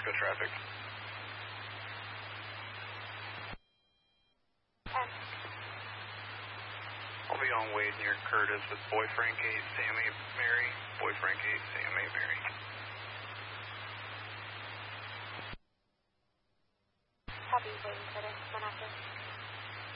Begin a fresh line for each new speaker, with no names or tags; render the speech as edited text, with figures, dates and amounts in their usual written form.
Mexico traffic. I'll be on Wade near Curtis with Boy Frank 8, Sam 8, Mary. Boy Frank 8, Sam 8, Mary.
Copy, Wade and Curtis, 1 after.